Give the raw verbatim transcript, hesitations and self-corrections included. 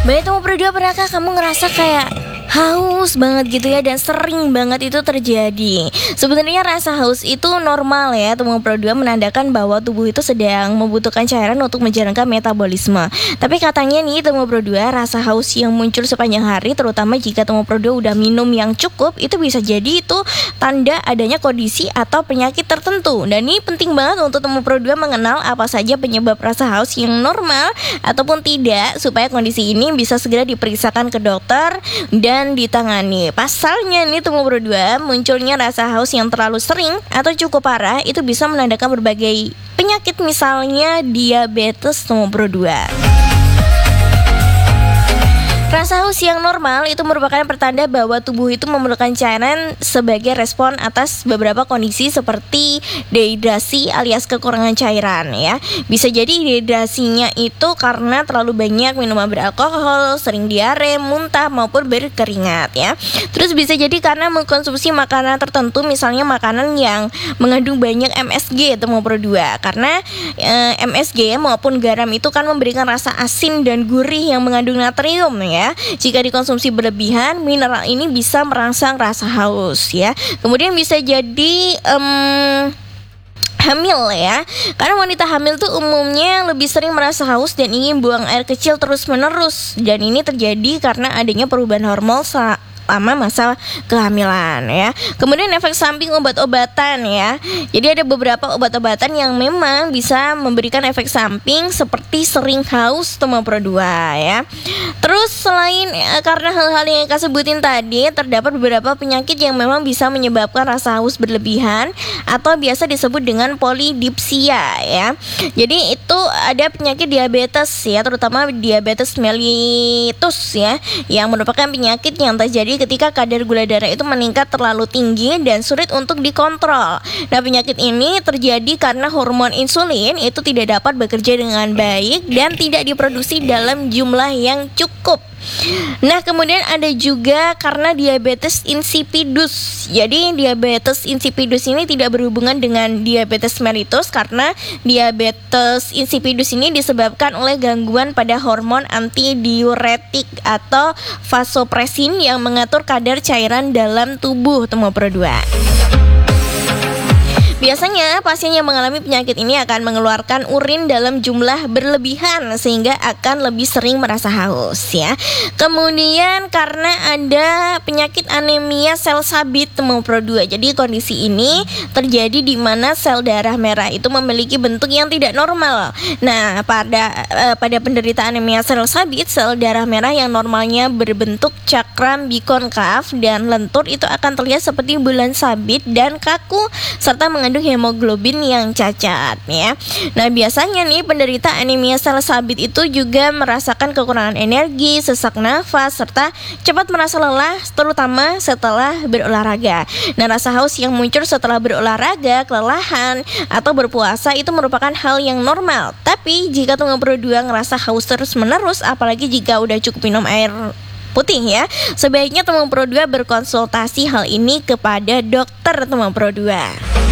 Baik Temu Pro dua, pernahkah kamu ngerasa kayak haus banget gitu ya, dan sering banget itu terjadi? Sebenarnya rasa haus itu normal ya Temu Pro dua, menandakan bahwa tubuh itu sedang membutuhkan cairan untuk menjalankan metabolisme. Tapi katanya nih Temu Pro dua, rasa haus yang muncul sepanjang hari, terutama jika Temu Pro dua udah minum yang cukup, itu bisa jadi itu tanda adanya kondisi atau penyakit tertentu. Dan ini penting banget untuk Temu Pro dua mengenal apa saja penyebab rasa haus yang normal ataupun tidak, supaya kondisi ini bisa segera diperiksakan ke dokter dan ditangani. Pasalnya nih Temu Pro dua, munculnya rasa haus yang terlalu sering atau cukup parah itu bisa menandakan berbagai penyakit, misalnya diabetes Temu Pro dua. Rasa haus yang normal itu merupakan pertanda bahwa tubuh itu memerlukan cairan sebagai respon atas beberapa kondisi seperti dehidrasi alias kekurangan cairan ya. Bisa jadi dehidrasinya itu karena terlalu banyak minuman beralkohol, sering diare, muntah maupun berkeringat ya. Terus bisa jadi karena mengkonsumsi makanan tertentu, misalnya makanan yang mengandung banyak M S G Temu Pro dua. Karena e, M S G maupun garam itu kan memberikan rasa asin dan gurih yang mengandung natrium ya. Jika dikonsumsi berlebihan, mineral ini bisa merangsang rasa haus ya. Kemudian bisa jadi um, hamil ya, karena wanita hamil tuh umumnya lebih sering merasa haus dan ingin buang air kecil terus menerus. Dan ini terjadi karena adanya perubahan hormon saat lama masa kehamilan ya. Kemudian efek samping obat-obatan ya. Jadi ada beberapa obat-obatan yang memang bisa memberikan efek samping seperti sering haus Temu Pro dua ya. Terus selain eh, karena hal-hal yang saya sebutin tadi, terdapat beberapa penyakit yang memang bisa menyebabkan rasa haus berlebihan atau biasa disebut dengan polidipsia ya. Jadi itu ada penyakit diabetes ya, terutama diabetes mellitus ya, yang merupakan penyakit yang terjadi ketika kadar gula darah itu meningkat terlalu tinggi dan sulit untuk dikontrol. Nah, penyakit ini terjadi karena hormon insulin itu tidak dapat bekerja dengan baik dan tidak diproduksi dalam jumlah yang cukup. Nah, kemudian ada juga karena diabetes insipidus. Jadi diabetes insipidus ini tidak berhubungan dengan diabetes mellitus, karena diabetes insipidus ini disebabkan oleh gangguan pada hormon antidiuretik atau vasopresin yang mengatur kadar cairan dalam tubuh Temu Pro dua. Biasanya pasien yang mengalami penyakit ini akan mengeluarkan urin dalam jumlah berlebihan sehingga akan lebih sering merasa haus ya. Kemudian karena ada penyakit anemia sel sabit Temu Pro dua. Jadi kondisi ini terjadi di mana sel darah merah itu memiliki bentuk yang tidak normal. Nah, pada eh, pada penderita anemia sel sabit, sel darah merah yang normalnya berbentuk cakram bikonkav dan lentur itu akan terlihat seperti bulan sabit dan kaku serta mengandung hemoglobin yang cacat ya. Nah, biasanya nih penderita anemia sel sabit itu juga merasakan kekurangan energi, sesak nafas, serta cepat merasa lelah terutama setelah berolahraga. Nah, rasa haus yang muncul setelah berolahraga, kelelahan, atau berpuasa itu merupakan hal yang normal. Tapi jika Temu Pro dua ngerasa haus terus menerus, apalagi jika udah cukup minum air putih ya, sebaiknya Temu Pro dua berkonsultasi hal ini kepada dokter Temu Pro dua.